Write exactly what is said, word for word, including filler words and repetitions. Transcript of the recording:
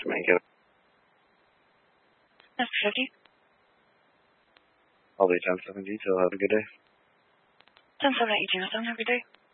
Thank you. That's fifty. I'll be ten seven detail. Have a good day. ten seven eight, Jamestown. Have a good day.